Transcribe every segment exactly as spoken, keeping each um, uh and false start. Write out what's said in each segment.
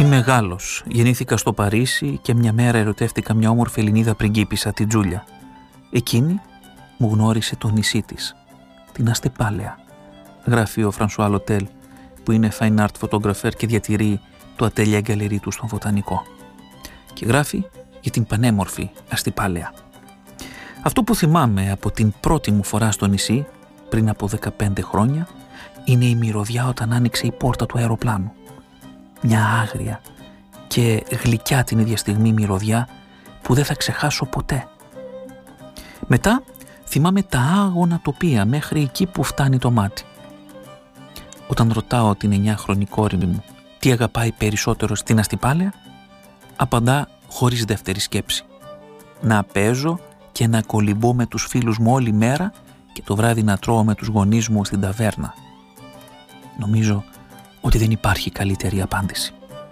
Είμαι Γάλλος. Γεννήθηκα στο Παρίσι και μια μέρα ερωτεύτηκα μια όμορφη Ελληνίδα πριγκίπισσα, την Τζούλια. Εκείνη μου γνώρισε το νησί της, την Αστυπάλαια, γράφει ο Φρανσουά Λοτέλ, που είναι fine art photographer και διατηρεί το ατέλια γκαλερί του στον Βοτανικό. Και γράφει για την πανέμορφη Αστυπάλαια. Αυτό που θυμάμαι από την πρώτη μου φορά στο νησί, πριν από δεκαπέντε χρόνια, είναι η μυρωδιά όταν άνοιξε η πόρτα του αεροπλάνου. Μια άγρια και γλυκιά την ίδια στιγμή μυρωδιά που δεν θα ξεχάσω ποτέ. Μετά θυμάμαι τα άγωνα τοπία μέχρι εκεί που φτάνει το μάτι. Όταν ρωτάω την εννιάχρονη κόρη μου τι αγαπάει περισσότερο στην Αστυπάλαια, απαντά χωρίς δεύτερη σκέψη. Να παίζω και να κολυμπώ με τους φίλους μου όλη μέρα και το βράδυ να τρώω με τους γονείς μου στην ταβέρνα. Νομίζω ότι δεν υπάρχει καλύτερη απάντηση.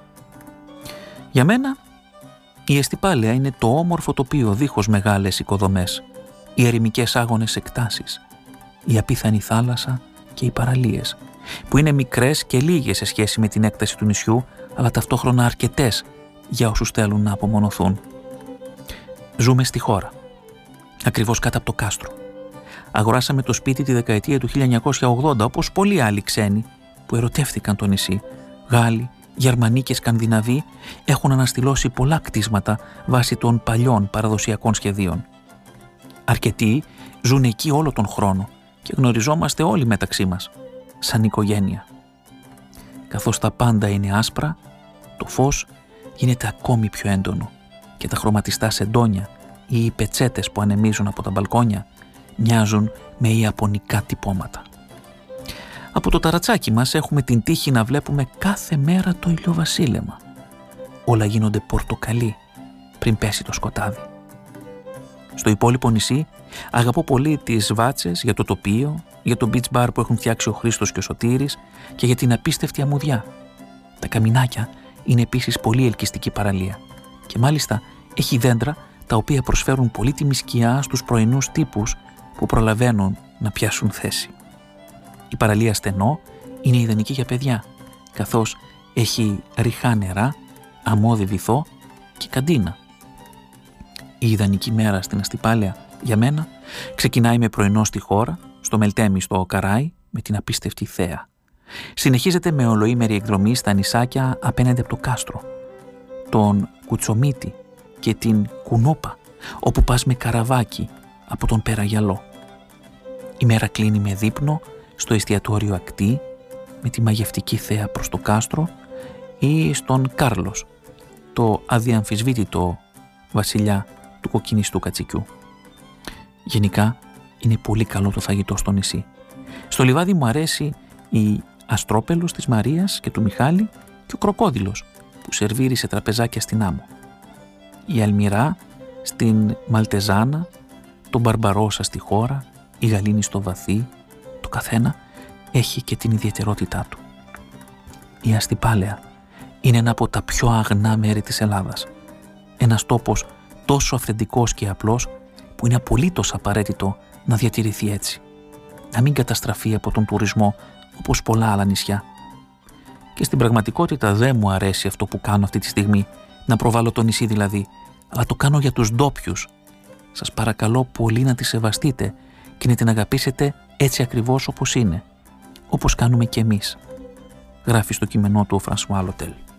Για μένα, η Αστυπάλαια είναι το όμορφο τοπίο δίχως μεγάλες οικοδομές, οι ερημικές άγονες εκτάσεις, η απίθανη θάλασσα και οι παραλίες, που είναι μικρές και λίγες σε σχέση με την έκταση του νησιού, αλλά ταυτόχρονα αρκετές για όσους θέλουν να απομονωθούν. Ζούμε στη χώρα, ακριβώς κάτω από το κάστρο. Αγοράσαμε το σπίτι τη δεκαετία του χίλια εννιακόσια ογδόντα, όπως πολλοί άλλοι ξένοι που ερωτεύτηκαν το νησί. Γάλλοι, Γερμανοί και Σκανδιναβοί έχουν αναστηλώσει πολλά κτίσματα βάσει των παλιών παραδοσιακών σχεδίων. Αρκετοί ζουν εκεί όλο τον χρόνο και γνωριζόμαστε όλοι μεταξύ μας, σαν οικογένεια. Καθώς τα πάντα είναι άσπρα, το φως γίνεται ακόμη πιο έντονο και τα χρωματιστά σεντόνια ή οι πετσέτες που ανεμίζουν από τα μπαλκόνια μοιάζουν με ιαπωνικά τυπώματα. Από το ταρατσάκι μας έχουμε την τύχη να βλέπουμε κάθε μέρα το ηλιοβασίλεμα. Όλα γίνονται πορτοκαλί πριν πέσει το σκοτάδι. Στο υπόλοιπο νησί αγαπώ πολύ τις βάτσες για το τοπίο, για το beach bar που έχουν φτιάξει ο Χρήστος και ο Σωτήρης και για την απίστευτη αμμουδιά. Τα καμινάκια είναι επίσης πολύ ελκυστική παραλία και μάλιστα έχει δέντρα τα οποία προσφέρουν πολύτιμη σκιά στους πρωινούς τύπους που προλαβαίνουν να πιάσουν θέση. Η παραλία Στενό είναι ιδανική για παιδιά, καθώς έχει ρηχά νερά, αμμώδη βυθό και καντίνα. Η ιδανική μέρα στην Αστυπάλαια για μένα ξεκινάει με πρωινό στη χώρα, στο Μελτέμι στο Καράι, με την απίστευτη θέα. Συνεχίζεται με ολοήμερη εκδρομή στα νησάκια απέναντι από το κάστρο, τον Κουτσομίτη και την Κουνούπα, όπου πας με καραβάκι από τον Περαγιαλό. Η μέρα κλείνει με δείπνο στο εστιατόριο Ακτή, με τη μαγευτική θέα προς το κάστρο, ή στον Κάρλος, το αδιαμφισβήτητο βασιλιά του κοκκινιστού κατσικιού. Γενικά είναι πολύ καλό το φαγητό στο νησί. Στο λιβάδι μου αρέσει η αστρόπελος της Μαρίας και του Μιχάλη και ο κροκόδιλος που σερβίρει σε τραπεζάκια στην άμμο. Η αλμυρά στην Μαλτεζάνα, το μπαρμπαρόσα στη χώρα, η γαλήνη στο βαθύ, το καθένα έχει και την ιδιαιτερότητά του. Η Αστυπάλαια είναι ένα από τα πιο αγνά μέρη της Ελλάδας. Ένας τόπος τόσο αυθεντικός και απλός που είναι απολύτως απαραίτητο να διατηρηθεί έτσι. Να μην καταστραφεί από τον τουρισμό όπως πολλά άλλα νησιά. Και στην πραγματικότητα δεν μου αρέσει αυτό που κάνω αυτή τη στιγμή, να προβάλλω το νησί δηλαδή, αλλά το κάνω για τους ντόπιους. Σας παρακαλώ πολύ να τη σεβαστείτε και να την αγαπήσετε έτσι ακριβώς όπως είναι, όπως κάνουμε κι εμείς, γράφει στο κείμενό του ο Φρανσουά Λοτέλ.